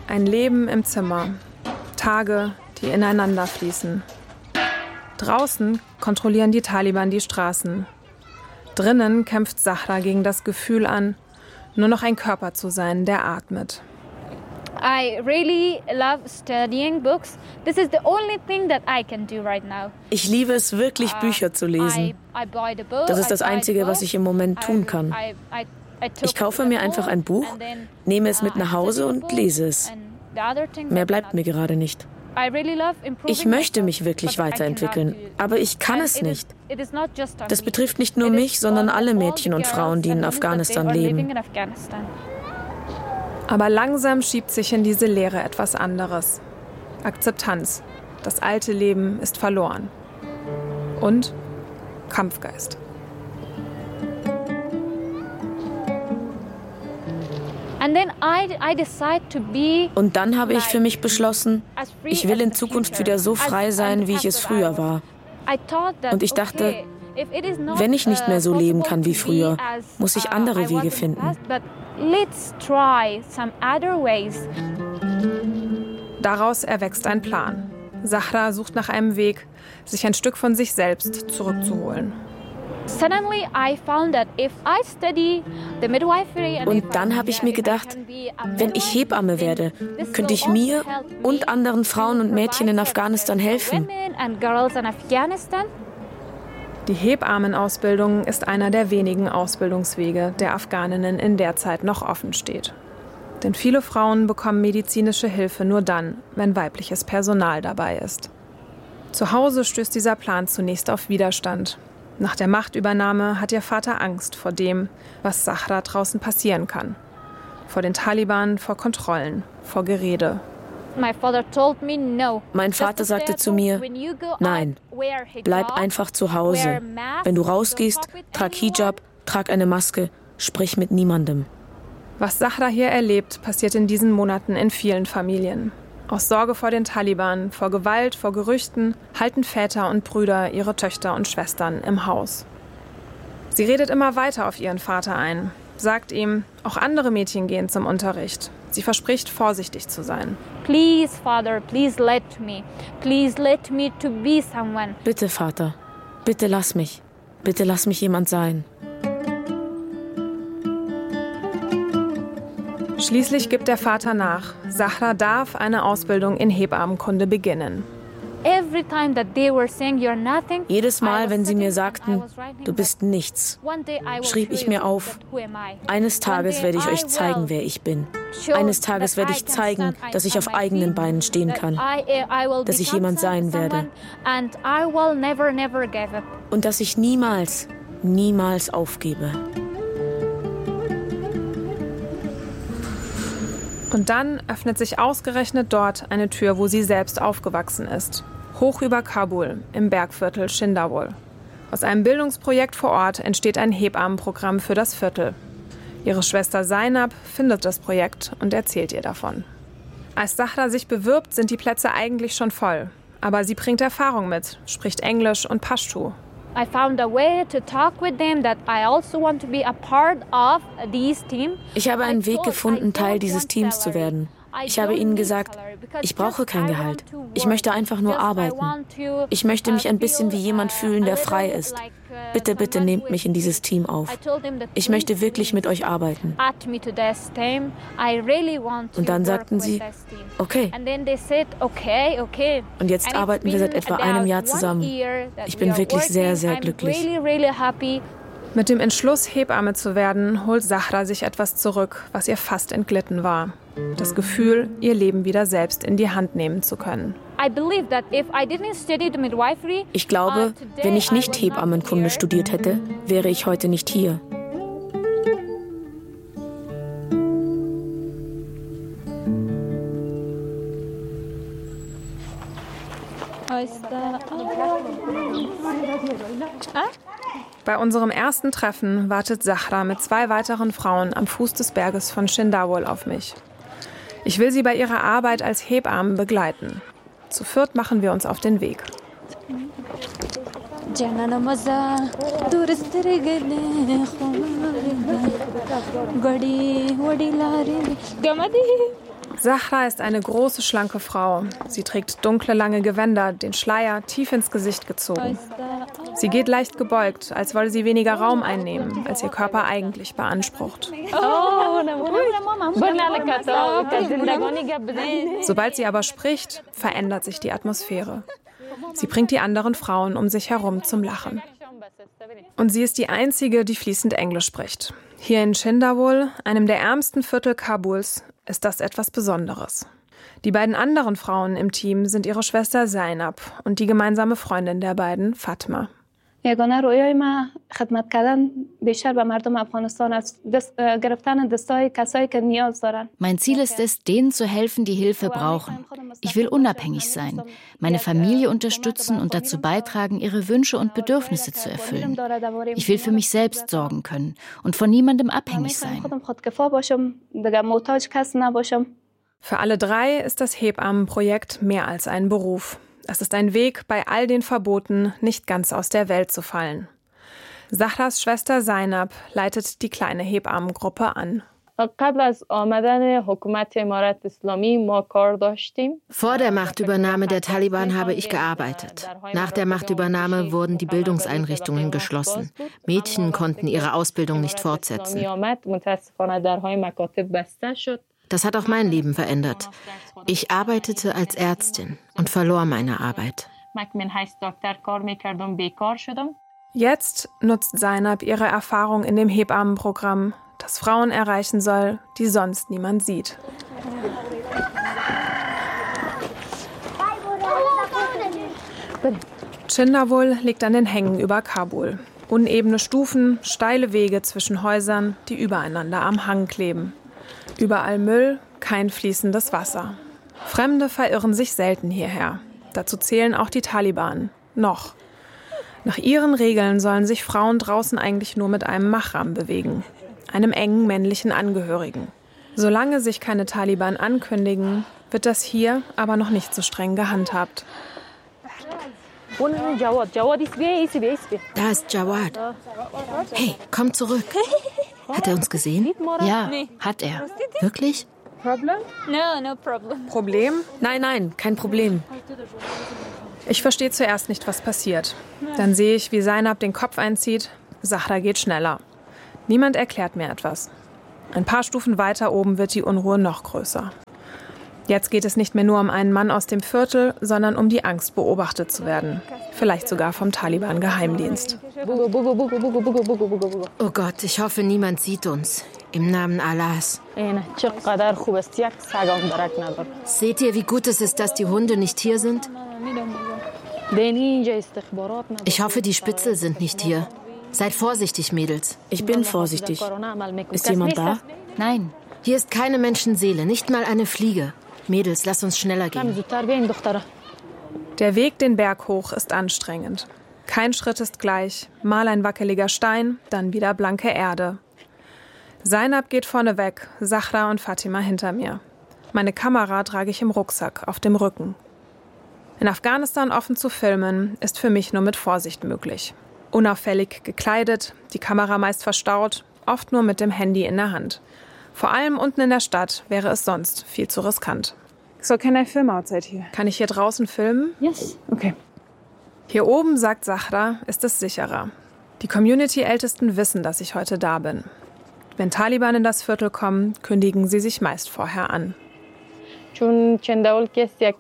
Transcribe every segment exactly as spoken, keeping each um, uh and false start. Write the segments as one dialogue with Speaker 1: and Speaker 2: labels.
Speaker 1: Ein Leben im Zimmer. Tage, die ineinander fließen. Draußen kontrollieren die Taliban die Straßen. Drinnen kämpft Zahra gegen das Gefühl an, nur noch ein Körper zu sein, der atmet.
Speaker 2: I really love studying books. This is the only thing that I can do right now.
Speaker 3: Ich liebe es wirklich, Bücher zu lesen. Das ist das Einzige, was ich im Moment tun kann. Ich kaufe mir einfach ein Buch, nehme es mit nach Hause und lese es. Mehr bleibt mir gerade nicht. Ich möchte mich wirklich weiterentwickeln, aber ich kann es nicht. Das betrifft nicht nur mich, sondern alle Mädchen und Frauen, die in Afghanistan leben.
Speaker 1: Aber langsam schiebt sich in diese Leere etwas anderes. Akzeptanz. Das alte Leben ist verloren. Und Kampfgeist.
Speaker 3: Und dann habe ich für mich beschlossen, ich will in Zukunft wieder so frei sein, wie ich es früher war. Und ich dachte, wenn ich nicht mehr so leben kann wie früher, muss ich andere Wege finden.
Speaker 1: Daraus erwächst ein Plan. Zahra sucht nach einem Weg, sich ein Stück von sich selbst zurückzuholen.
Speaker 3: Und dann habe ich mir gedacht, wenn ich Hebamme werde, könnte ich mir und anderen Frauen und Mädchen in Afghanistan helfen.
Speaker 1: Die Hebammenausbildung ist einer der wenigen Ausbildungswege, der Afghaninnen in der Zeit noch offen steht. Denn viele Frauen bekommen medizinische Hilfe nur dann, wenn weibliches Personal dabei ist. Zu Hause stößt dieser Plan zunächst auf Widerstand. Nach der Machtübernahme hat ihr Vater Angst vor dem, was Zahra draußen passieren kann. Vor den Taliban, vor Kontrollen, vor Gerede.
Speaker 3: Mein Vater sagte zu mir, nein, bleib einfach zu Hause. Wenn du rausgehst, trag Hijab, trag eine Maske, sprich mit niemandem.
Speaker 1: Was Zahra hier erlebt, passiert in diesen Monaten in vielen Familien. Aus Sorge vor den Taliban, vor Gewalt, vor Gerüchten halten Väter und Brüder ihre Töchter und Schwestern im Haus. Sie redet immer weiter auf ihren Vater ein, sagt ihm, auch andere Mädchen gehen zum Unterricht. Sie verspricht, vorsichtig zu sein.
Speaker 2: Please, Father, please let me. Please let me to be someone.
Speaker 3: Bitte, Vater, bitte lass mich. Bitte lass mich jemand sein.
Speaker 1: Schließlich gibt der Vater nach. Zahra darf eine Ausbildung in Hebammenkunde beginnen.
Speaker 3: Jedes Mal, wenn sie mir sagten, du bist nichts, schrieb ich mir auf, eines Tages werde ich euch zeigen, wer ich bin. Eines Tages werde ich zeigen, dass ich auf eigenen Beinen stehen kann, dass ich jemand sein werde und dass ich niemals, niemals aufgebe.
Speaker 1: Und dann öffnet sich ausgerechnet dort eine Tür, wo sie selbst aufgewachsen ist. Hoch über Kabul, im Bergviertel Shindawol. Aus einem Bildungsprojekt vor Ort entsteht ein Hebammenprogramm für das Viertel. Ihre Schwester Zainab findet das Projekt und erzählt ihr davon. Als Zahra sich bewirbt, sind die Plätze eigentlich schon voll. Aber sie bringt Erfahrung mit, spricht Englisch und Pashto.
Speaker 2: I found a way to talk with them that I also want to be a part of this team.
Speaker 3: Ich habe einen Weg gefunden, Teil dieses Teams zu werden. Ich habe ihnen gesagt, ich brauche kein Gehalt. Ich möchte einfach nur arbeiten. Ich möchte mich ein bisschen wie jemand fühlen, der frei ist. Bitte, bitte nehmt mich in dieses Team auf. Ich möchte wirklich mit euch arbeiten. Und dann sagten sie, okay. Und jetzt arbeiten wir seit etwa einem Jahr zusammen. Ich bin wirklich sehr, sehr glücklich.
Speaker 1: Mit dem Entschluss, Hebamme zu werden, holt Zahra sich etwas zurück, was ihr fast entglitten war. Das Gefühl, ihr Leben wieder selbst in die Hand nehmen zu können.
Speaker 3: Ich glaube, wenn ich nicht Hebammenkunde studiert hätte, wäre ich heute nicht hier.
Speaker 1: Bei unserem ersten Treffen wartet Zahra mit zwei weiteren Frauen am Fuß des Berges von Shindawol auf mich. Ich will sie bei ihrer Arbeit als Hebammen begleiten. Zu viert machen wir uns auf den Weg. Zahra ist eine große, schlanke Frau. Sie trägt dunkle, lange Gewänder, den Schleier tief ins Gesicht gezogen. Sie geht leicht gebeugt, als wolle sie weniger Raum einnehmen, als ihr Körper eigentlich beansprucht. Sobald sie aber spricht, verändert sich die Atmosphäre. Sie bringt die anderen Frauen um sich herum zum Lachen. Und sie ist die Einzige, die fließend Englisch spricht. Hier in Chindawol, einem der ärmsten Viertel Kabuls, ist das etwas Besonderes. Die beiden anderen Frauen im Team sind ihre Schwester Zainab und die gemeinsame Freundin der beiden, Fatma.
Speaker 4: Mein
Speaker 5: Ziel ist es, denen zu helfen, die Hilfe brauchen. Ich will unabhängig sein, meine Familie unterstützen und dazu beitragen, ihre Wünsche und Bedürfnisse zu erfüllen. Ich will für mich selbst sorgen können und von niemandem abhängig sein.
Speaker 1: Für alle drei ist das Hebammenprojekt mehr als ein Beruf. Es ist ein Weg, bei all den Verboten nicht ganz aus der Welt zu fallen. Zahras Schwester Zainab leitet die kleine Hebammengruppe an.
Speaker 6: Vor der Machtübernahme der Taliban habe ich gearbeitet. Nach der Machtübernahme wurden die Bildungseinrichtungen geschlossen. Mädchen konnten ihre Ausbildung nicht fortsetzen. Das hat auch mein Leben verändert. Ich arbeitete als Ärztin und verlor meine Arbeit.
Speaker 1: Jetzt nutzt Zainab ihre Erfahrung in dem Hebammenprogramm, das Frauen erreichen soll, die sonst niemand sieht. Chindawol liegt an den Hängen über Kabul. Unebene Stufen, steile Wege zwischen Häusern, die übereinander am Hang kleben. Überall Müll, kein fließendes Wasser. Fremde verirren sich selten hierher. Dazu zählen auch die Taliban. Noch. Nach ihren Regeln sollen sich Frauen draußen eigentlich nur mit einem Mahram bewegen, einem engen männlichen Angehörigen. Solange sich keine Taliban ankündigen, wird das hier aber noch nicht so streng gehandhabt.
Speaker 6: Da ist Jawad. Hey, komm zurück. Hat er uns gesehen?
Speaker 5: Ja, hat er.
Speaker 6: Wirklich?
Speaker 1: Problem?
Speaker 3: Nein, nein, kein Problem.
Speaker 1: Ich verstehe zuerst nicht, was passiert. Dann sehe ich, wie Zainab den Kopf einzieht. Zahra geht schneller. Niemand erklärt mir etwas. Ein paar Stufen weiter oben wird die Unruhe noch größer. Jetzt geht es nicht mehr nur um einen Mann aus dem Viertel, sondern um die Angst, beobachtet zu werden. Vielleicht sogar vom Taliban-Geheimdienst.
Speaker 6: Oh Gott, ich hoffe, niemand sieht uns. Im Namen Allahs. Seht ihr, wie gut es ist, dass die Hunde nicht hier sind? Ich hoffe, die Spitzel sind nicht hier. Seid vorsichtig, Mädels.
Speaker 3: Ich bin vorsichtig. Ist jemand da?
Speaker 5: Nein.
Speaker 6: Hier ist keine Menschenseele, nicht mal eine Fliege. Mädels, lass uns schneller gehen.
Speaker 1: Der Weg den Berg hoch ist anstrengend. Kein Schritt ist gleich. Mal ein wackeliger Stein, dann wieder blanke Erde. Zainab geht vorne weg, Zahra und Fatima hinter mir. Meine Kamera trage ich im Rucksack, auf dem Rücken. In Afghanistan offen zu filmen, ist für mich nur mit Vorsicht möglich. Unauffällig gekleidet, die Kamera meist verstaut, oft nur mit dem Handy in der Hand. Vor allem unten in der Stadt wäre es sonst viel zu riskant.
Speaker 7: So can I film outside here?
Speaker 1: Kann ich hier draußen filmen?
Speaker 7: Yes. Okay.
Speaker 1: Hier oben, sagt Zahra, ist es sicherer. Die Community-Ältesten wissen, dass ich heute da bin. Wenn Taliban in das Viertel kommen, kündigen sie sich meist vorher an.
Speaker 6: Chindawol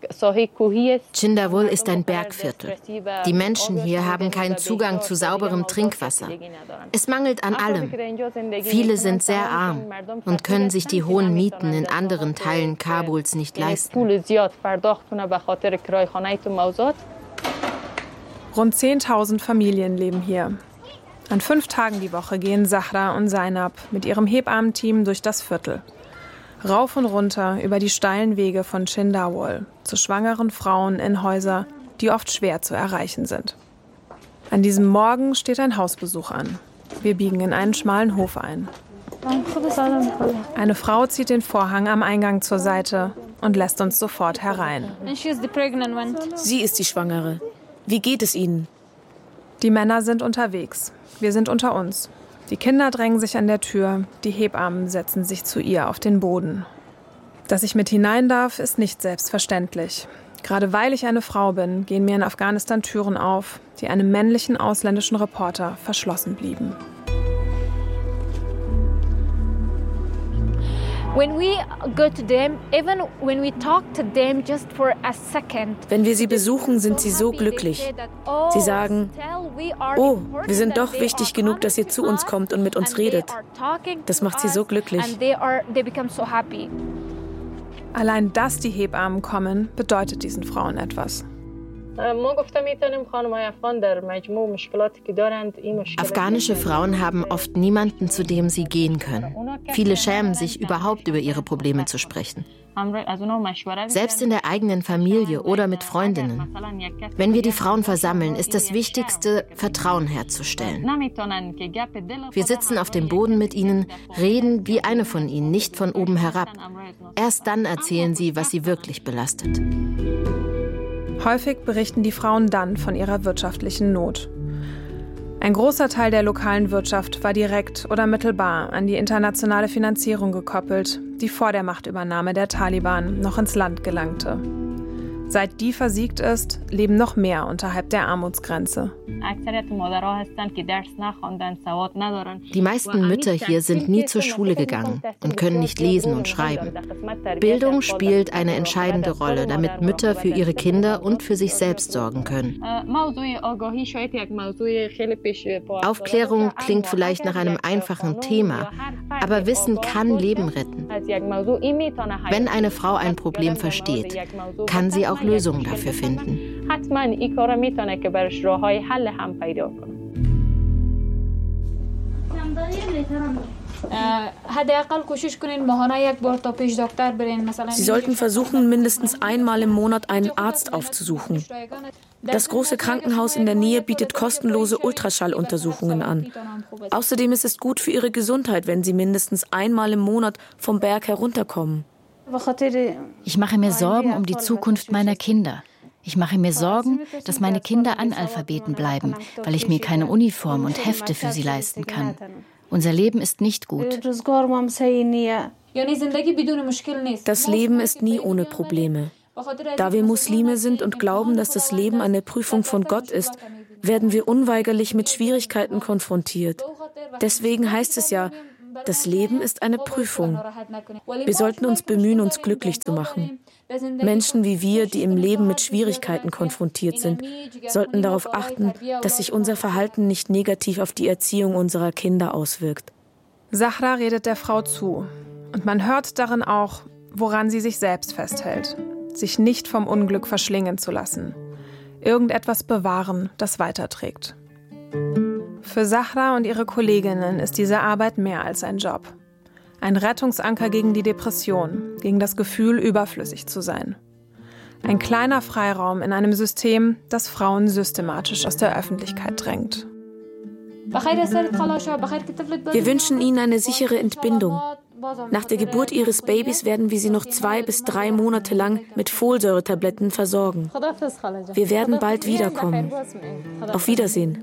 Speaker 6: ist ein Bergviertel. Die Menschen hier haben keinen Zugang zu sauberem Trinkwasser. Es mangelt an allem. Viele sind sehr arm und können sich die hohen Mieten in anderen Teilen Kabuls nicht leisten.
Speaker 1: Rund zehntausend Familien leben hier. An fünf Tagen die Woche gehen Zahra und Zainab mit ihrem Hebammenteam durch das Viertel. Rauf und runter über die steilen Wege von Chindawol zu schwangeren Frauen in Häuser, die oft schwer zu erreichen sind. An diesem Morgen steht ein Hausbesuch an. Wir biegen in einen schmalen Hof ein. Eine Frau zieht den Vorhang am Eingang zur Seite und lässt uns sofort herein.
Speaker 3: Sie ist die Schwangere. Wie geht es Ihnen?
Speaker 1: Die Männer sind unterwegs. Wir sind unter uns. Die Kinder drängen sich an der Tür, die Hebammen setzen sich zu ihr auf den Boden. Dass ich mit hinein darf, ist nicht selbstverständlich. Gerade weil ich eine Frau bin, gehen mir in Afghanistan Türen auf, die einem männlichen ausländischen Reporter verschlossen blieben.
Speaker 2: Wenn
Speaker 3: wir sie besuchen, sind sie so glücklich. Sie sagen, oh, wir sind doch wichtig genug, dass ihr zu uns kommt und mit uns redet. Das macht sie so glücklich.
Speaker 1: Allein, dass die Hebammen kommen, bedeutet diesen Frauen etwas.
Speaker 6: Afghanische Frauen haben oft niemanden, zu dem sie gehen können. Viele schämen sich, überhaupt über ihre Probleme zu sprechen. Selbst in der eigenen Familie oder mit Freundinnen. Wenn wir die Frauen versammeln, ist das Wichtigste, Vertrauen herzustellen. Wir sitzen auf dem Boden mit ihnen, reden wie eine von ihnen, nicht von oben herab. Erst dann erzählen sie, was sie wirklich belastet.
Speaker 1: Häufig berichten die Frauen dann von ihrer wirtschaftlichen Not. Ein großer Teil der lokalen Wirtschaft war direkt oder mittelbar an die internationale Finanzierung gekoppelt, die vor der Machtübernahme der Taliban noch ins Land gelangte. Seit die versiegt ist, leben noch mehr unterhalb der Armutsgrenze.
Speaker 6: Die meisten Mütter hier sind nie zur Schule gegangen und können nicht lesen und schreiben. Bildung spielt eine entscheidende Rolle, damit Mütter für ihre Kinder und für sich selbst sorgen können. Aufklärung klingt vielleicht nach einem einfachen Thema, aber Wissen kann Leben retten. Wenn eine Frau ein Problem versteht, kann sie auch Lösungen dafür finden.
Speaker 3: Sie sollten versuchen, mindestens einmal im Monat einen Arzt aufzusuchen. Das große Krankenhaus in der Nähe bietet kostenlose Ultraschalluntersuchungen an. Außerdem ist es gut für Ihre Gesundheit, wenn Sie mindestens einmal im Monat vom Berg herunterkommen.
Speaker 5: Ich mache mir Sorgen um die Zukunft meiner Kinder. Ich mache mir Sorgen, dass meine Kinder Analphabeten bleiben, weil ich mir keine Uniform und Hefte für sie leisten kann. Unser Leben ist nicht gut.
Speaker 3: Das Leben ist nie ohne Probleme. Da wir Muslime sind und glauben, dass das Leben eine Prüfung von Gott ist, werden wir unweigerlich mit Schwierigkeiten konfrontiert. Deswegen heißt es ja, das Leben ist eine Prüfung. Wir sollten uns bemühen, uns glücklich zu machen. Menschen wie wir, die im Leben mit Schwierigkeiten konfrontiert sind, sollten darauf achten, dass sich unser Verhalten nicht negativ auf die Erziehung unserer Kinder auswirkt.
Speaker 1: Zahra redet der Frau zu. Und man hört darin auch, woran sie sich selbst festhält. Sich nicht vom Unglück verschlingen zu lassen. Irgendetwas bewahren, das weiterträgt. Für Zahra und ihre Kolleginnen ist diese Arbeit mehr als ein Job. Ein Rettungsanker gegen die Depression, gegen das Gefühl, überflüssig zu sein. Ein kleiner Freiraum in einem System, das Frauen systematisch aus der Öffentlichkeit drängt.
Speaker 3: Wir wünschen Ihnen eine sichere Entbindung. Nach der Geburt Ihres Babys werden wir Sie noch zwei bis drei Monate lang mit Folsäuretabletten versorgen. Wir werden bald wiederkommen. Auf Wiedersehen.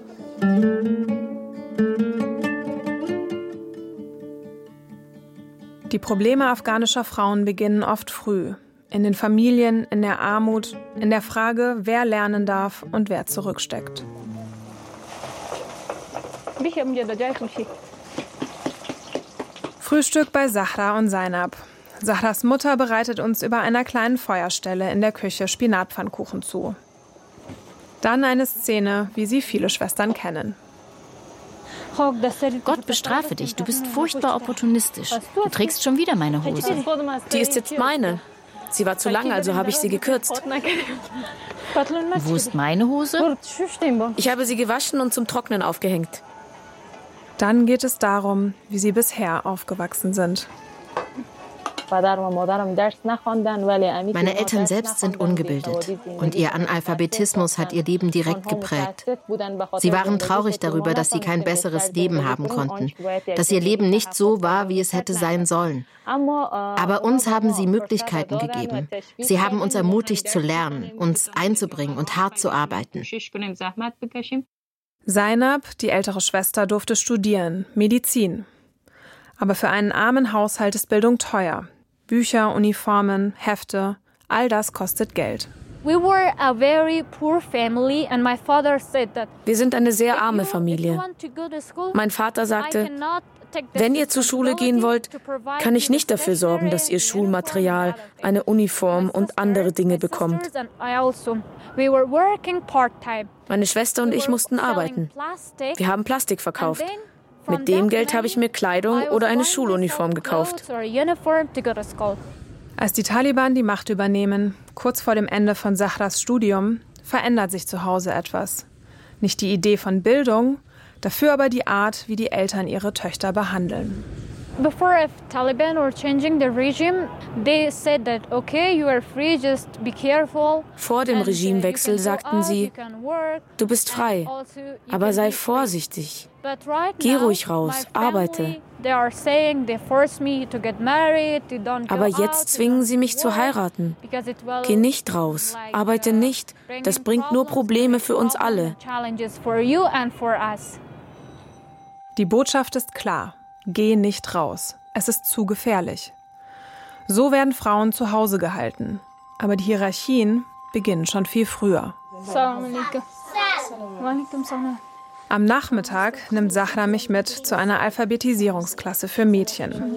Speaker 1: Die Probleme afghanischer Frauen beginnen oft früh. In den Familien, in der Armut, in der Frage, wer lernen darf und wer zurücksteckt. Frühstück bei Zahra und Zainab. Zahras Mutter bereitet uns über einer kleinen Feuerstelle in der Küche Spinatpfannkuchen zu. Dann eine Szene, wie sie viele Schwestern kennen.
Speaker 5: Gott bestrafe dich, du bist furchtbar opportunistisch. Du trägst schon wieder meine Hose.
Speaker 3: Die ist jetzt meine. Sie war zu lang, also habe ich sie gekürzt.
Speaker 5: Wo ist meine Hose?
Speaker 3: Ich habe sie gewaschen und zum Trocknen aufgehängt.
Speaker 1: Dann geht es darum, wie sie bisher aufgewachsen sind.
Speaker 6: Meine Eltern selbst sind ungebildet und ihr Analphabetismus hat ihr Leben direkt geprägt. Sie waren traurig darüber, dass sie kein besseres Leben haben konnten, dass ihr Leben nicht so war, wie es hätte sein sollen. Aber uns haben sie Möglichkeiten gegeben. Sie haben uns ermutigt zu lernen, uns einzubringen und hart zu arbeiten.
Speaker 1: Zainab, die ältere Schwester, durfte studieren, Medizin. Aber für einen armen Haushalt ist Bildung teuer. Bücher, Uniformen, Hefte, all das kostet Geld.
Speaker 2: Wir
Speaker 3: sind eine sehr arme Familie. Mein Vater sagte, wenn ihr zur Schule gehen wollt, kann ich nicht dafür sorgen, dass ihr Schulmaterial, eine Uniform und andere Dinge bekommt. Meine Schwester und ich mussten arbeiten. Wir haben Plastik verkauft. Mit dem Geld habe ich mir Kleidung oder eine Schuluniform gekauft.
Speaker 1: Als die Taliban die Macht übernehmen, kurz vor dem Ende von Zahras Studium, verändert sich zu Hause etwas. Nicht die Idee von Bildung, dafür aber die Art, wie die Eltern ihre Töchter behandeln.
Speaker 2: Before Taliban were changing the regime, they said that okay, you are free, just be careful.
Speaker 3: Vor dem Regimewechsel sagten sie, du bist frei, aber sei vorsichtig. Geh ruhig raus, arbeite. Aber jetzt zwingen sie mich zu heiraten. Geh nicht raus, arbeite nicht. Das bringt nur Probleme für uns alle.
Speaker 1: Die Botschaft ist klar. Geh nicht raus. Es ist zu gefährlich. So werden Frauen zu Hause gehalten. Aber die Hierarchien beginnen schon viel früher. Am Nachmittag nimmt Zahra mich mit zu einer Alphabetisierungsklasse für Mädchen.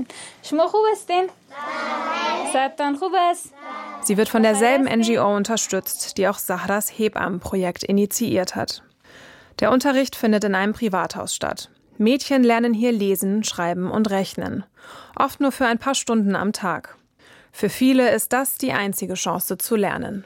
Speaker 1: Sie wird von derselben N G O unterstützt, die auch Zahras Hebammenprojekt initiiert hat. Der Unterricht findet in einem Privathaus statt. Mädchen lernen hier lesen, schreiben und rechnen. Oft nur für ein paar Stunden am Tag. Für viele ist das die einzige Chance zu lernen.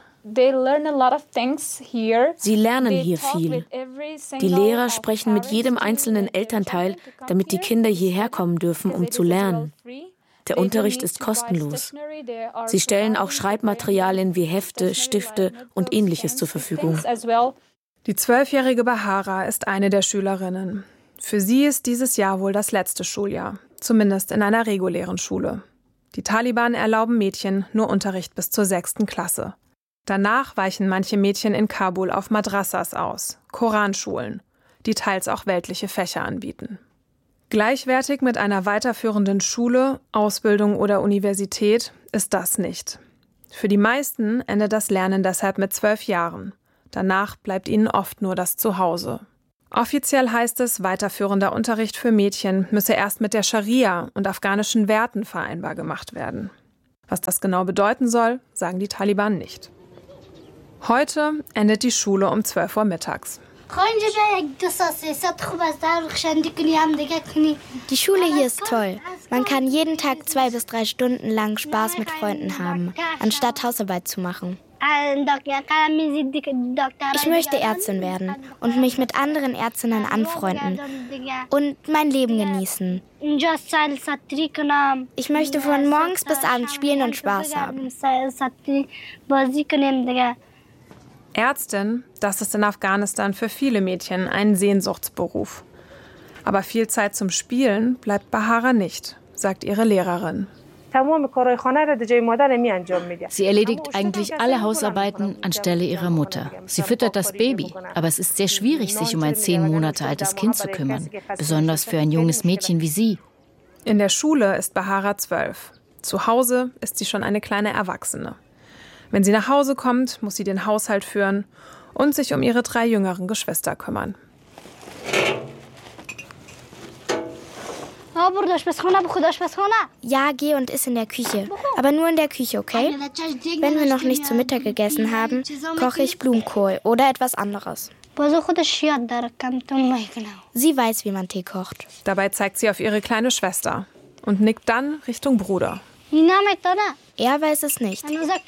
Speaker 3: Sie lernen hier viel. Die Lehrer sprechen mit jedem einzelnen Elternteil, damit die Kinder hierher kommen dürfen, um zu lernen. Der Unterricht ist kostenlos. Sie stellen auch Schreibmaterialien wie Hefte, Stifte und Ähnliches zur Verfügung.
Speaker 1: Die zwölfjährige Bahara ist eine der Schülerinnen. Für sie ist dieses Jahr wohl das letzte Schuljahr, zumindest in einer regulären Schule. Die Taliban erlauben Mädchen nur Unterricht bis zur sechsten Klasse. Danach weichen manche Mädchen in Kabul auf Madrassas aus, Koranschulen, die teils auch weltliche Fächer anbieten. Gleichwertig mit einer weiterführenden Schule, Ausbildung oder Universität ist das nicht. Für die meisten endet das Lernen deshalb mit zwölf Jahren. Danach bleibt ihnen oft nur das Zuhause. Offiziell heißt es, weiterführender Unterricht für Mädchen müsse erst mit der Scharia und afghanischen Werten vereinbar gemacht werden. Was das genau bedeuten soll, sagen die Taliban nicht. Heute endet die Schule um zwölf Uhr mittags.
Speaker 8: Die Schule hier ist toll. Man kann jeden Tag zwei bis drei Stunden lang Spaß mit Freunden haben, anstatt Hausarbeit zu machen. Ich möchte Ärztin werden und mich mit anderen Ärztinnen anfreunden und mein Leben genießen. Ich möchte von morgens bis abends spielen und Spaß haben.
Speaker 1: Ärztin, das ist in Afghanistan für viele Mädchen ein Sehnsuchtsberuf. Aber viel Zeit zum Spielen bleibt Bahara nicht, sagt ihre Lehrerin.
Speaker 5: Sie erledigt eigentlich alle Hausarbeiten anstelle ihrer Mutter. Sie füttert das Baby, aber es ist sehr schwierig, sich um ein zehn Monate altes Kind zu kümmern, besonders für ein junges Mädchen wie sie.
Speaker 1: In der Schule ist Bahara zwölf. Zu Hause ist sie schon eine kleine Erwachsene. Wenn sie nach Hause kommt, muss sie den Haushalt führen und sich um ihre drei jüngeren Geschwister kümmern.
Speaker 8: Ja, geh und iss in der Küche. Aber nur in der Küche, okay? Wenn wir noch nicht zu Mittag gegessen haben, koche ich Blumenkohl oder etwas anderes. Sie weiß, wie man Tee kocht.
Speaker 1: Dabei zeigt sie auf ihre kleine Schwester und nickt dann Richtung Bruder.
Speaker 8: Er weiß es nicht.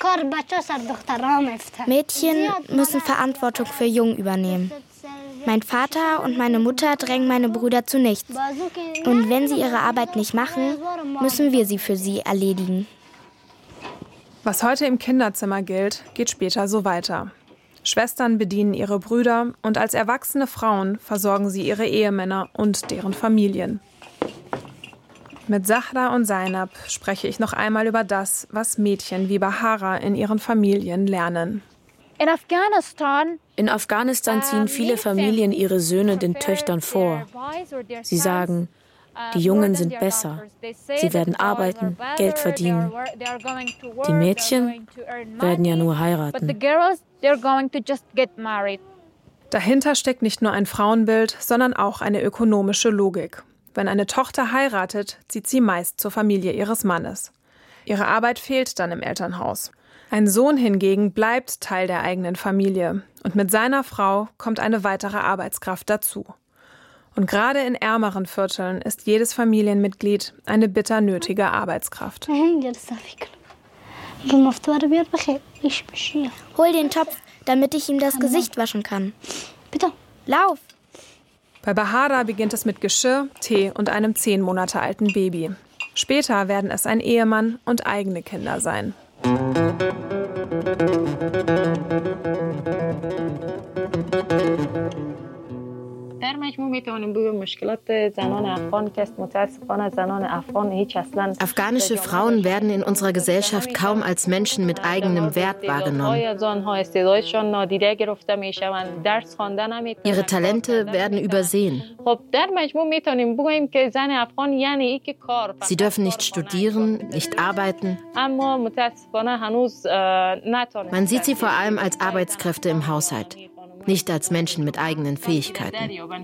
Speaker 8: Mädchen müssen Verantwortung für Jungen übernehmen. Mein Vater und meine Mutter drängen meine Brüder zu nichts. Und wenn sie ihre Arbeit nicht machen, müssen wir sie für sie erledigen.
Speaker 1: Was heute im Kinderzimmer gilt, geht später so weiter. Schwestern bedienen ihre Brüder und als erwachsene Frauen versorgen sie ihre Ehemänner und deren Familien. Mit Zahra und Zainab spreche ich noch einmal über das, was Mädchen wie Bahara in ihren Familien lernen.
Speaker 2: In Afghanistan,
Speaker 3: in Afghanistan ziehen viele Familien ihre Söhne den Töchtern vor. Sie sagen, Die Jungen sind besser. Sie werden arbeiten, Geld verdienen. Die Mädchen werden ja nur heiraten.
Speaker 1: Dahinter steckt nicht nur ein Frauenbild, sondern auch eine ökonomische Logik. Wenn eine Tochter heiratet, zieht sie meist zur Familie ihres Mannes. Ihre Arbeit fehlt dann im Elternhaus. Ein Sohn hingegen bleibt Teil der eigenen Familie. Und mit seiner Frau kommt eine weitere Arbeitskraft dazu. Und gerade in ärmeren Vierteln ist jedes Familienmitglied eine bitter nötige Arbeitskraft.
Speaker 8: Hol den Topf, damit ich ihm das Gesicht waschen kann. Bitte, lauf!
Speaker 1: Bei Bahara beginnt es mit Geschirr, Tee und einem zehn Monate alten Baby. Später werden es ein Ehemann und eigene Kinder sein.
Speaker 6: Afghanische Frauen werden in unserer Gesellschaft kaum als Menschen mit eigenem Wert wahrgenommen. Ihre Talente werden übersehen. Sie dürfen nicht studieren, nicht arbeiten. Man sieht sie vor allem als Arbeitskräfte im Haushalt, nicht als Menschen mit eigenen Fähigkeiten.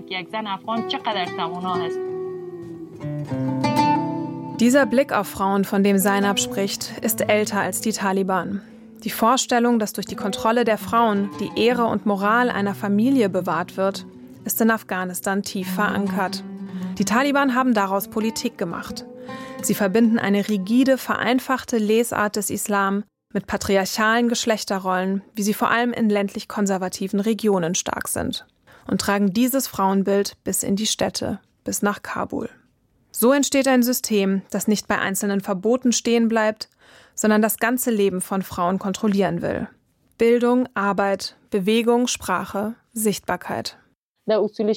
Speaker 1: Dieser Blick auf Frauen, von dem Zainab spricht, ist älter als die Taliban. Die Vorstellung, dass durch die Kontrolle der Frauen die Ehre und Moral einer Familie bewahrt wird, ist in Afghanistan tief verankert. Die Taliban haben daraus Politik gemacht. Sie verbinden eine rigide, vereinfachte Lesart des Islam mit patriarchalen Geschlechterrollen, wie sie vor allem in ländlich-konservativen Regionen stark sind, und tragen dieses Frauenbild bis in die Städte, bis nach Kabul. So entsteht ein System, das nicht bei einzelnen Verboten stehen bleibt, sondern das ganze Leben von Frauen kontrollieren will. Bildung, Arbeit, Bewegung, Sprache, Sichtbarkeit.
Speaker 6: In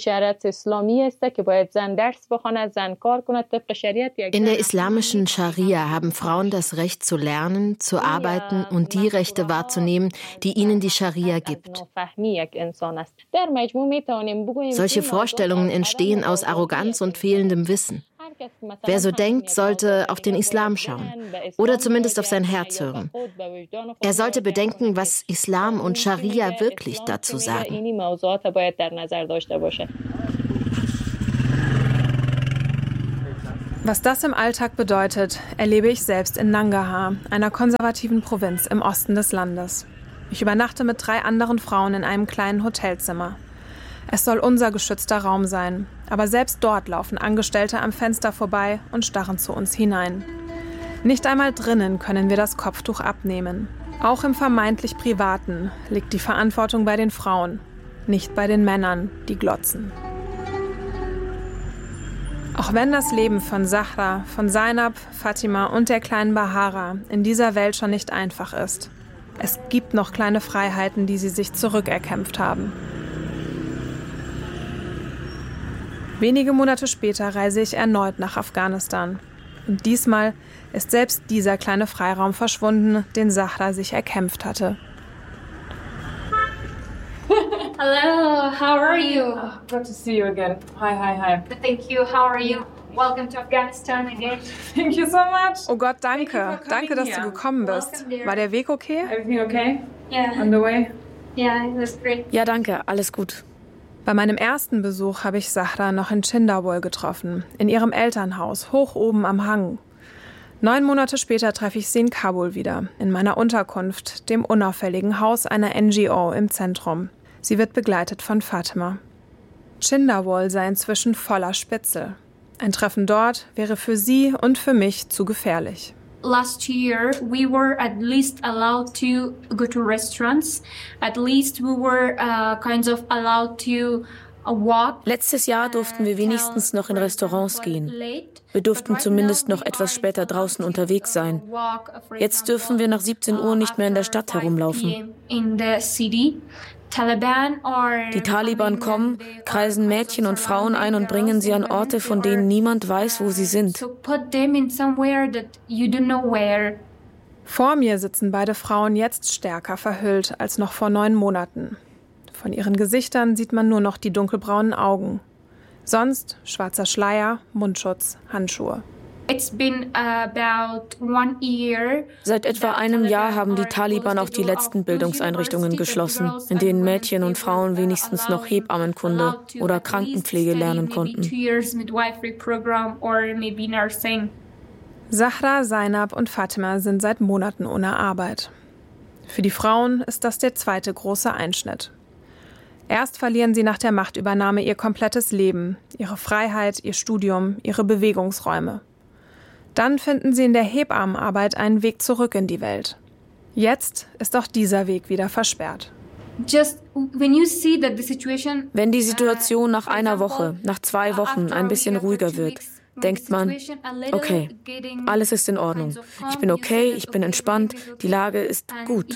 Speaker 6: der islamischen Scharia haben Frauen das Recht zu lernen, zu arbeiten und die Rechte wahrzunehmen, die ihnen die Scharia gibt. Solche Vorstellungen entstehen aus Arroganz und fehlendem Wissen. Wer so denkt, sollte auf den Islam schauen oder zumindest auf sein Herz hören. Er sollte bedenken, was Islam und Scharia wirklich dazu sagen.
Speaker 1: Was das im Alltag bedeutet, erlebe ich selbst in Nangarhar, einer konservativen Provinz im Osten des Landes. Ich übernachte mit drei anderen Frauen in einem kleinen Hotelzimmer. Es soll unser geschützter Raum sein, aber selbst dort laufen Angestellte am Fenster vorbei und starren zu uns hinein. Nicht einmal drinnen können wir das Kopftuch abnehmen. Auch im vermeintlich Privaten liegt die Verantwortung bei den Frauen, nicht bei den Männern, die glotzen. Auch wenn das Leben von Zahra, von Zainab, Fatima und der kleinen Bahara in dieser Welt schon nicht einfach ist, es gibt noch kleine Freiheiten, die sie sich zurückerkämpft haben. Wenige Monate später reise ich erneut nach Afghanistan. Und diesmal ist selbst dieser kleine Freiraum verschwunden, den Zahra sich erkämpft hatte.
Speaker 2: Hello, how are you?
Speaker 7: Oh, good to see you again. Hi, hi, hi.
Speaker 2: Thank you, how are you? Welcome to Afghanistan again.
Speaker 7: Thank you so much.
Speaker 1: Oh Gott, danke. Danke, dass du gekommen bist. War der Weg okay?
Speaker 7: Everything okay?
Speaker 2: Yeah.
Speaker 7: On the way?
Speaker 2: Yeah, it was great.
Speaker 3: Ja, danke. Alles gut.
Speaker 1: Bei meinem ersten Besuch habe ich Zahra noch in Chindawol getroffen, in ihrem Elternhaus, hoch oben am Hang. Neun Monate später treffe ich sie in Kabul wieder, in meiner Unterkunft, dem unauffälligen Haus einer N G O im Zentrum. Sie wird begleitet von Fatima. Chindawol sei inzwischen voller Spitzel. Ein Treffen dort wäre für sie und für mich zu gefährlich.
Speaker 9: Last year, we were at least allowed to go to restaurants. At least we were uh, kind of allowed to walk.
Speaker 3: Letztes Jahr durften wir wenigstens noch in Restaurants gehen. Wir durften zumindest noch etwas später draußen unterwegs sein. Jetzt dürfen wir nach siebzehn Uhr nicht mehr in der Stadt herumlaufen. Die Taliban kommen, kreisen Mädchen und Frauen ein und bringen sie an Orte, von denen niemand weiß, wo sie sind.
Speaker 1: Vor mir sitzen beide Frauen jetzt stärker verhüllt als noch vor neun Monaten. Von ihren Gesichtern sieht man nur noch die dunkelbraunen Augen. Sonst schwarzer Schleier, Mundschutz, Handschuhe.
Speaker 3: Seit etwa einem Jahr haben die Taliban auch die letzten Bildungseinrichtungen geschlossen, in denen Mädchen und Frauen wenigstens noch Hebammenkunde oder Krankenpflege lernen konnten.
Speaker 1: Zahra, Zainab und Fatima sind seit Monaten ohne Arbeit. Für die Frauen ist das der zweite große Einschnitt. Erst verlieren sie nach der Machtübernahme ihr komplettes Leben, ihre Freiheit, ihr Studium, ihre Bewegungsräume. Dann finden sie in der Hebammenarbeit einen Weg zurück in die Welt. Jetzt ist auch dieser Weg wieder versperrt.
Speaker 3: Wenn die Situation nach einer Woche, nach zwei Wochen ein bisschen ruhiger wird, denkt man, okay, alles ist in Ordnung. Ich bin okay, ich bin entspannt, die Lage ist gut.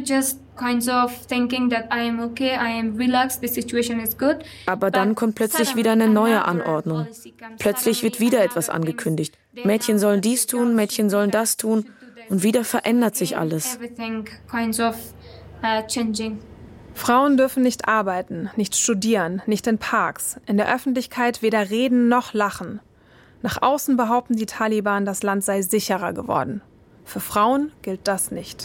Speaker 3: Aber dann kommt plötzlich wieder eine neue Anordnung. Plötzlich wird wieder etwas angekündigt. Mädchen sollen dies tun, Mädchen sollen das tun und wieder verändert sich alles.
Speaker 1: Frauen dürfen nicht arbeiten, nicht studieren, nicht in Parks, in der Öffentlichkeit weder reden noch lachen. Nach außen behaupten die Taliban, das Land sei sicherer geworden. Für Frauen gilt das nicht.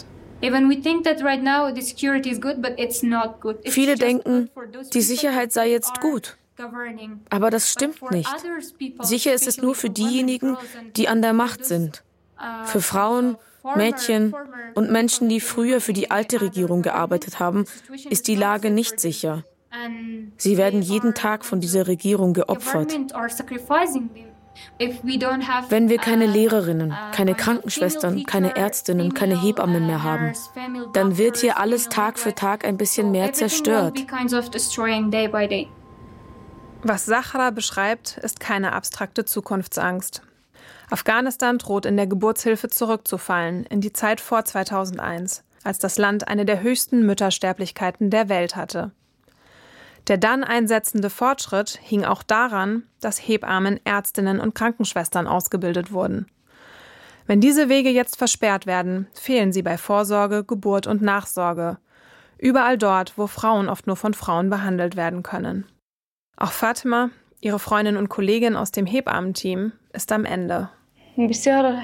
Speaker 3: Viele denken, die Sicherheit sei jetzt gut. Aber das stimmt nicht. Sicher ist es nur für diejenigen, die an der Macht sind. Für Frauen, Mädchen und Menschen, die früher für die alte Regierung gearbeitet haben, ist die Lage nicht sicher. Sie werden jeden Tag von dieser Regierung geopfert. Wenn wir keine Lehrerinnen, keine Krankenschwestern, keine Ärztinnen, keine Hebammen mehr haben, dann wird hier alles Tag für Tag ein bisschen mehr zerstört.
Speaker 1: Was Zahra beschreibt, ist keine abstrakte Zukunftsangst. Afghanistan droht in der Geburtshilfe zurückzufallen, in die Zeit vor zweitausendeins, als das Land eine der höchsten Müttersterblichkeiten der Welt hatte. Der dann einsetzende Fortschritt hing auch daran, dass Hebammen, Ärztinnen und Krankenschwestern ausgebildet wurden. Wenn diese Wege jetzt versperrt werden, fehlen sie bei Vorsorge, Geburt und Nachsorge. Überall dort, wo Frauen oft nur von Frauen behandelt werden können. Auch Fatima, ihre Freundin und Kollegin aus dem Hebammenteam, ist am Ende.
Speaker 5: Ich fühle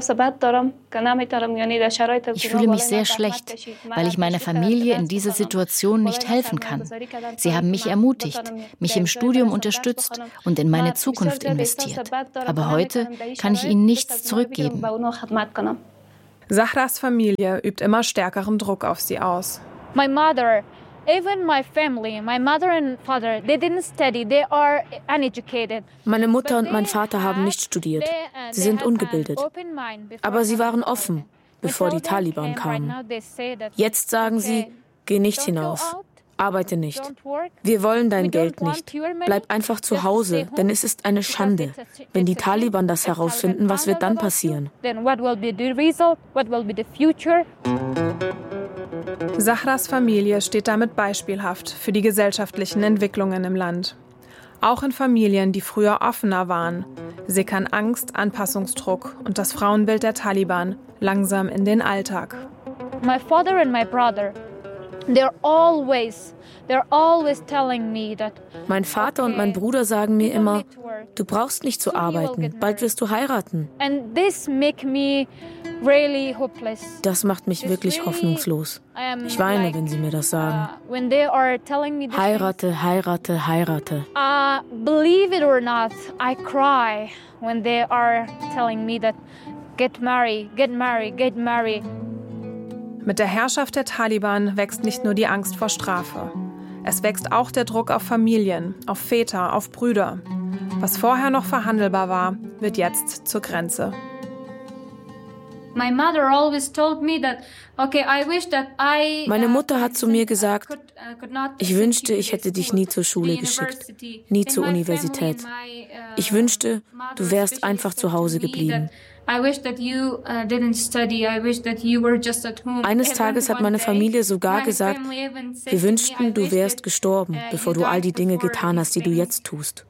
Speaker 5: mich sehr schlecht, weil ich meiner Familie in dieser Situation nicht helfen kann. Sie haben mich ermutigt, mich im Studium unterstützt und in meine Zukunft investiert. Aber heute kann ich ihnen nichts zurückgeben.
Speaker 1: Zahras Familie übt immer stärkeren Druck auf sie aus.
Speaker 2: My mother Even my family, my mother and father, they didn't study, they are uneducated.
Speaker 3: Meine Mutter und mein Vater haben nicht studiert. Sie sind ungebildet. Aber sie waren offen, bevor die Taliban kamen. Jetzt sagen sie, geh nicht hinaus, arbeite nicht. Wir wollen dein Geld nicht. Bleib einfach zu Hause, denn es ist eine Schande. Wenn die Taliban das herausfinden, was wird dann passieren?
Speaker 1: Zahras Familie steht damit beispielhaft für die gesellschaftlichen Entwicklungen im Land. Auch in Familien, die früher offener waren, sickern Angst, Anpassungsdruck und das Frauenbild der Taliban langsam in den Alltag.
Speaker 2: My father and my brother, they're always, they're always telling me that.
Speaker 3: Mein Vater und mein Bruder sagen mir immer, du brauchst nicht zu arbeiten, bald wirst du heiraten.
Speaker 2: And this make me really hopeless.
Speaker 3: Das macht mich wirklich hoffnungslos. Ich weine, wenn sie mir das sagen. Heirate, heirate, heirate.
Speaker 2: Uh, believe it or not, I cry when they are telling me that get married, get married, get married.
Speaker 1: Mit der Herrschaft der Taliban wächst nicht nur die Angst vor Strafe. Es wächst auch der Druck auf Familien, auf Väter, auf Brüder. Was vorher noch verhandelbar war, wird jetzt zur Grenze.
Speaker 3: Meine Mutter hat zu mir gesagt, ich wünschte, ich hätte dich nie zur Schule geschickt, nie zur Universität. Ich wünschte, du wärst einfach zu Hause geblieben. Eines Tages hat meine Familie sogar gesagt, wir wünschten, du wärst gestorben, bevor du all die Dinge getan hast, die du jetzt tust.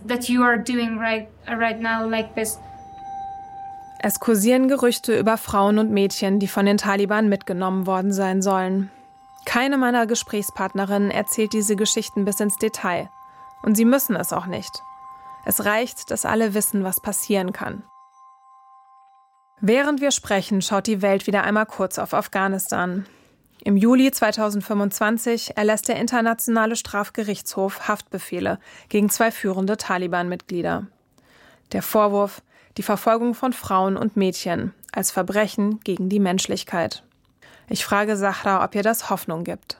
Speaker 1: Es kursieren Gerüchte über Frauen und Mädchen, die von den Taliban mitgenommen worden sein sollen. Keine meiner Gesprächspartnerinnen erzählt diese Geschichten bis ins Detail. Und sie müssen es auch nicht. Es reicht, dass alle wissen, was passieren kann. Während wir sprechen, schaut die Welt wieder einmal kurz auf Afghanistan. Im Juli zweitausendfünfundzwanzig erlässt der Internationale Strafgerichtshof Haftbefehle gegen zwei führende Taliban-Mitglieder. Der Vorwurf: die Verfolgung von Frauen und Mädchen als Verbrechen gegen die Menschlichkeit. Ich frage Zahra, ob ihr das Hoffnung gibt.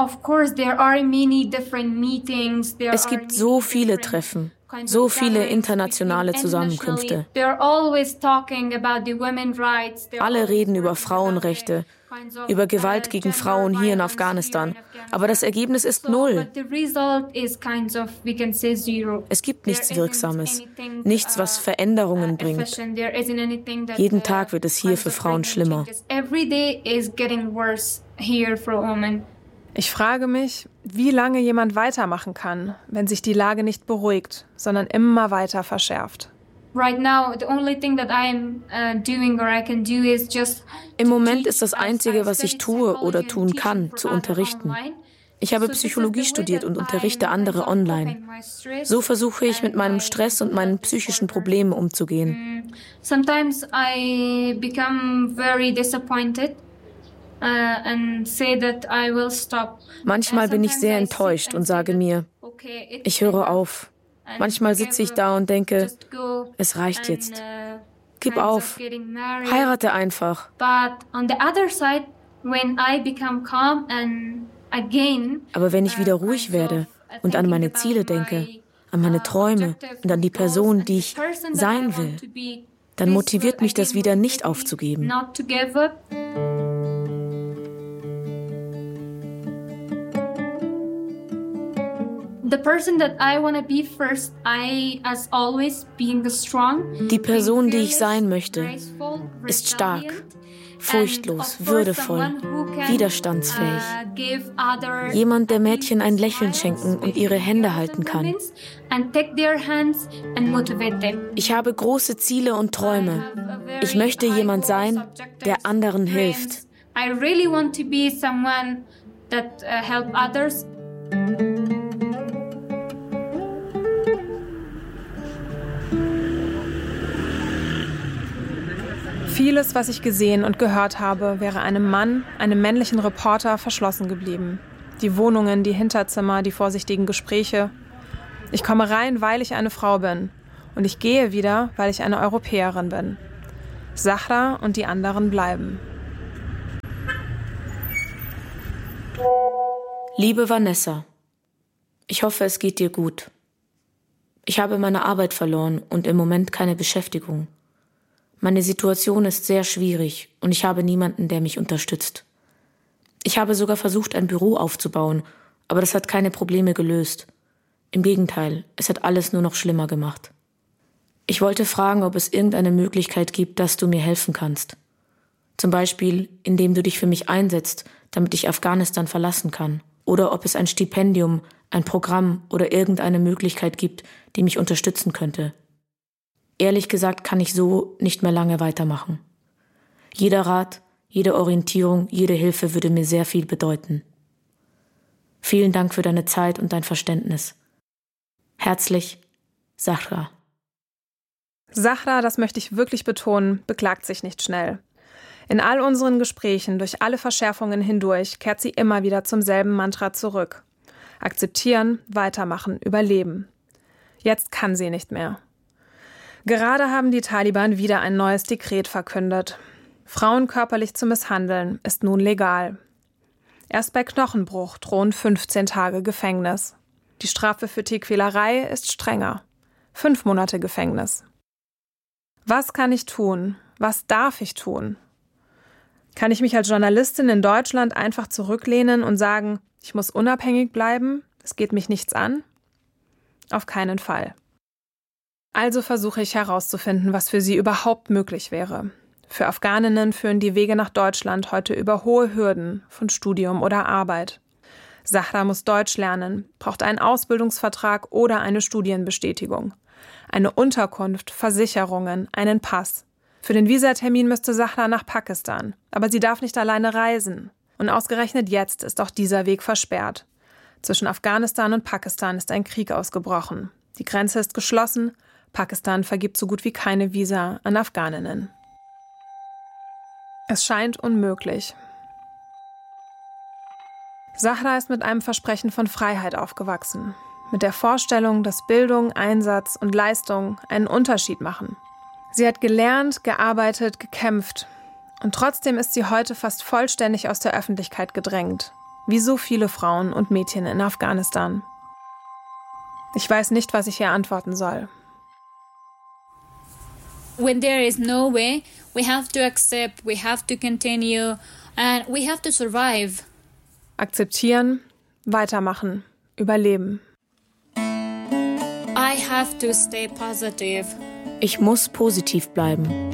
Speaker 3: Es gibt so viele Treffen, so viele internationale Zusammenkünfte. Alle reden über Frauenrechte, über Gewalt gegen Frauen hier in Afghanistan. Aber das Ergebnis ist null. Es gibt nichts Wirksames, nichts, was Veränderungen bringt. Jeden Tag wird es hier für Frauen schlimmer.
Speaker 1: Ich frage mich, wie lange jemand weitermachen kann, wenn sich die Lage nicht beruhigt, sondern immer weiter verschärft.
Speaker 3: Im Moment ist das Einzige, was ich tue oder tun kann, zu unterrichten. Ich habe Psychologie studiert und unterrichte andere online. So versuche ich, mit meinem Stress und meinen psychischen Problemen umzugehen.
Speaker 9: Sometimes I become very disappointed.
Speaker 3: Manchmal bin ich sehr enttäuscht und sage mir, ich höre auf. Manchmal sitze ich da und denke, es reicht jetzt. Gib auf. Heirate einfach. Aber wenn ich wieder ruhig werde und an meine Ziele denke, an meine Träume und an die Person, die ich sein will, dann motiviert mich das wieder, nicht aufzugeben. Die Person, die ich sein möchte, ist stark, furchtlos, würdevoll, widerstandsfähig. Jemand, der Mädchen ein Lächeln schenken und ihre Hände halten kann. Ich habe große Ziele und Träume. Ich möchte jemand sein, der anderen hilft.
Speaker 9: I really want to be someone that uh, help others.
Speaker 1: Vieles, was ich gesehen und gehört habe, wäre einem Mann, einem männlichen Reporter, verschlossen geblieben. Die Wohnungen, die Hinterzimmer, die vorsichtigen Gespräche. Ich komme rein, weil ich eine Frau bin. Und ich gehe wieder, weil ich eine Europäerin bin. Zahra und die anderen bleiben.
Speaker 3: Liebe Vanessa, ich hoffe, es geht dir gut. Ich habe meine Arbeit verloren und im Moment keine Beschäftigung. Meine Situation ist sehr schwierig und ich habe niemanden, der mich unterstützt. Ich habe sogar versucht, ein Büro aufzubauen, aber das hat keine Probleme gelöst. Im Gegenteil, es hat alles nur noch schlimmer gemacht. Ich wollte fragen, ob es irgendeine Möglichkeit gibt, dass du mir helfen kannst. Zum Beispiel, indem du dich für mich einsetzt, damit ich Afghanistan verlassen kann. Oder ob es ein Stipendium, ein Programm oder irgendeine Möglichkeit gibt, die mich unterstützen könnte. Ehrlich gesagt kann ich so nicht mehr lange weitermachen. Jeder Rat, jede Orientierung, jede Hilfe würde mir sehr viel bedeuten. Vielen Dank für deine Zeit und dein Verständnis. Herzlich, Zahra.
Speaker 1: Zahra, das möchte ich wirklich betonen, beklagt sich nicht schnell. In all unseren Gesprächen, durch alle Verschärfungen hindurch, kehrt sie immer wieder zum selben Mantra zurück. Akzeptieren, weitermachen, überleben. Jetzt kann sie nicht mehr. Gerade haben die Taliban wieder ein neues Dekret verkündet. Frauen körperlich zu misshandeln ist nun legal. Erst bei Knochenbruch drohen fünfzehn Tage Gefängnis. Die Strafe für Tierquälerei ist strenger. Fünf Monate Gefängnis. Was kann ich tun? Was darf ich tun? Kann ich mich als Journalistin in Deutschland einfach zurücklehnen und sagen, ich muss unabhängig bleiben, es geht mich nichts an? Auf keinen Fall. Also versuche ich herauszufinden, was für sie überhaupt möglich wäre. Für Afghaninnen führen die Wege nach Deutschland heute über hohe Hürden von Studium oder Arbeit. Zahra muss Deutsch lernen, braucht einen Ausbildungsvertrag oder eine Studienbestätigung. Eine Unterkunft, Versicherungen, einen Pass. Für den Visatermin müsste Zahra nach Pakistan, aber sie darf nicht alleine reisen. Und ausgerechnet jetzt ist auch dieser Weg versperrt. Zwischen Afghanistan und Pakistan ist ein Krieg ausgebrochen. Die Grenze ist geschlossen. Pakistan vergibt so gut wie keine Visa an Afghaninnen. Es scheint unmöglich. Zahra ist mit einem Versprechen von Freiheit aufgewachsen. Mit der Vorstellung, dass Bildung, Einsatz und Leistung einen Unterschied machen. Sie hat gelernt, gearbeitet, gekämpft. Und trotzdem ist sie heute fast vollständig aus der Öffentlichkeit gedrängt. Wie so viele Frauen und Mädchen in Afghanistan. Ich weiß nicht, was ich ihr antworten soll.
Speaker 2: When there is no way, we have to accept, we have to continue and we have to survive.
Speaker 1: Akzeptieren, weitermachen, überleben.
Speaker 2: I have to stay positive.
Speaker 3: Ich muss positiv bleiben.